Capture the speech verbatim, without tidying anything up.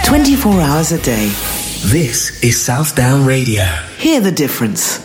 twenty-four hours a day. This is Southdown Radio. Hear the difference.